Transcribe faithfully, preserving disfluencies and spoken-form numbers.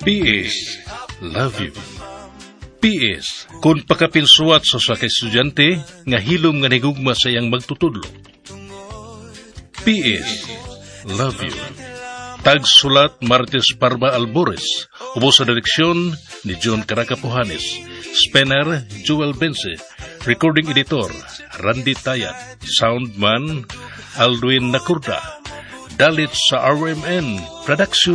P S. Love you. P S. Kung pakapilsuat sa sa estudyante, nga hilom nga nigugma sa iyang magtutudlo. P S. Love you. Tagsulat Martes Parma Albores. Ubo sa direksyon ni John Caracapuhanes. Spener Joel Bense. Recording editor Randy Tayat. Soundman Alduin Nakurda. Dalit sa R M N Production